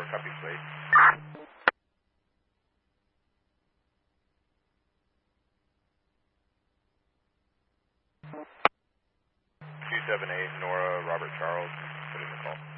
copy plate. 278 Nora Robert Charles, put in the call.